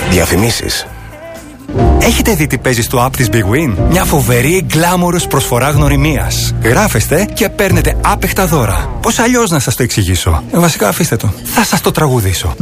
Διαφημίσεις. Έχετε δει τι παίζει στο app της Big Win? Μια φοβερή γκλάμορος προσφορά γνωριμίας. Γράφεστε και παίρνετε άπεχτα δώρα. Πώς αλλιώς να σας το εξηγήσω? Βασικά αφήστε το. Θα σας το τραγουδήσω.